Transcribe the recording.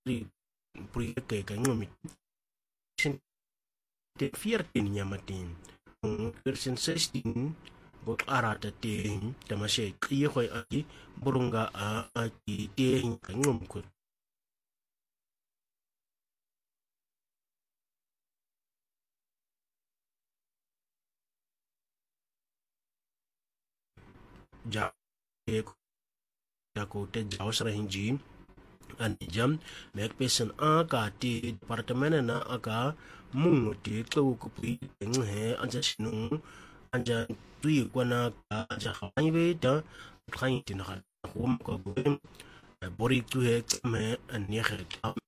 proyecte ka ngomit te 14 nyamatin version 16 bot arata te tamashe qiyoy aki burunga a ti te ka ngom ko ja ko te jawas rahinji an jam mek pesen aka ti departement na aka mungu ti ko pui he anja sinu anja tui kwana anja khani be ta khani ti na ko ko bori tu he me an ye khe